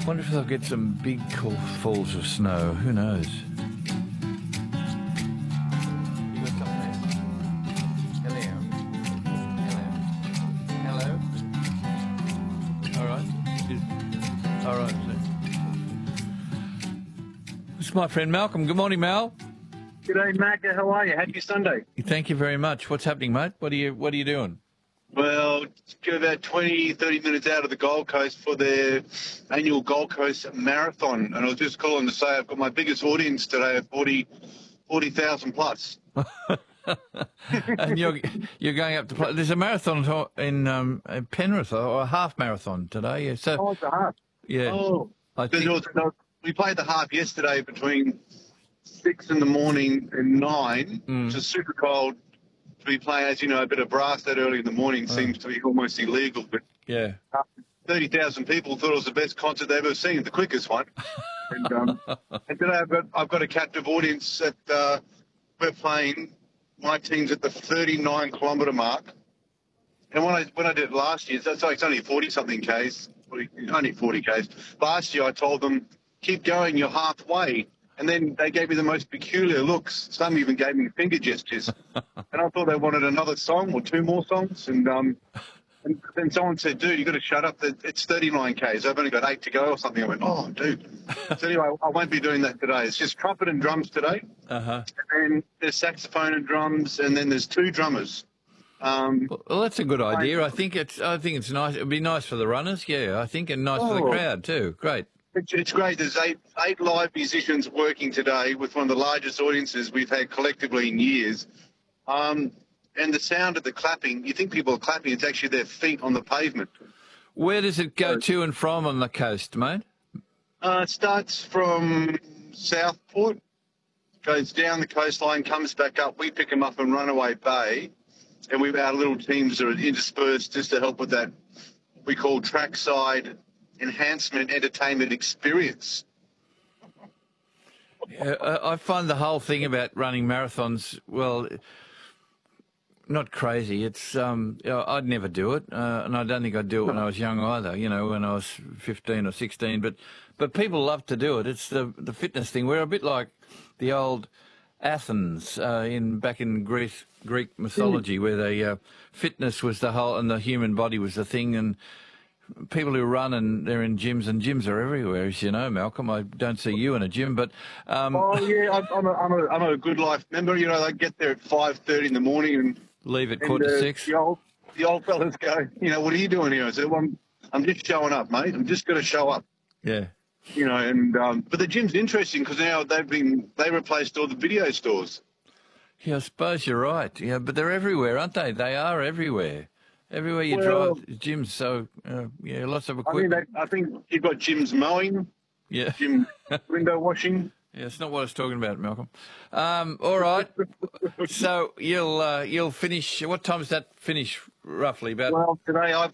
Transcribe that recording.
Wonder if they'll get some big falls of snow. Who knows? You got something there? Hello. Hello. Hello. All right. All right. This is my friend Malcolm. Good morning, Mal. G'day, Macca. How are you? Happy Sunday. Thank you very much. What's happening, mate? What are you doing? Well, go about 20, 30 minutes out of the Gold Coast for their annual Gold Coast Marathon. And I was just calling to say I've got my biggest audience today of 40,000 plus. And you're going up to play. There's a marathon in Penrith, or a half marathon today. Yeah. So, Oh, it's a half. yeah. Oh, I think, we played the half yesterday between 6 in the morning and 9, which is super cold. To be playing, as you know, a bit of brass that early in the morning seems to be almost illegal. But yeah. 30,000 people thought it was the best concert they've ever seen, the quickest one. And today I've got a captive audience that we're playing. My team's at the 39-kilometre mark. And when I did it last year, so it's only 40-something Ks, only 40 Ks. Last year I told them, keep going, you're halfway. And then they gave me the most peculiar looks. Some even gave me finger gestures. And I thought they wanted another song or two more songs. And then someone said, dude, you got to shut up. It's 39 Ks. I've only got 8 to go or something. I went, oh, dude. So anyway, I won't be doing that today. It's just trumpet and drums today. Uh-huh. And then there's saxophone and drums. And then there's 2 drummers. Well, that's a good idea. I think it's nice. It'd be nice for the runners, yeah. I think, and nice for the crowd too. Great. It's great. There's eight live musicians working today with one of the largest audiences we've had collectively in years. And the sound of the clapping, you think people are clapping, it's actually their feet on the pavement. Where does it go to and from on the coast, mate? It starts from Southport, goes down the coastline, comes back up. We pick them up in Runaway Bay, and our little teams are interspersed just to help with that we call trackside enhancement entertainment experience. Yeah, I find the whole thing about running marathons, well, not crazy. It's I'd never do it, and I don't think I'd do it when I was young either. You know, when I was 15 or 16. But people love to do it. It's the fitness thing. We're a bit like the old Athens back in Greek mythology, where the fitness was the whole, and the human body was the thing, and people who run and they're in gyms, and gyms are everywhere, as you know, Malcolm. I don't see you in a gym, but oh yeah, I'm a Good Life member. You know, they get there at 5:30 in the morning and leave at 5:45. The old fellas go, you know, what are you doing here? I said, well, I'm just showing up, mate. I'm just going to show up. Yeah. You know, and but the gym's interesting because now they replaced all the video stores. Yeah, I suppose you're right. Yeah, but they're everywhere, aren't they? They are everywhere. Everywhere you drive, gyms. So yeah, lots of equipment. I think you've got gyms mowing. Yeah. Gym window washing. Yeah, it's not what I was talking about, Malcolm. All right. So you'll finish. What time does that finish roughly? About. Well, today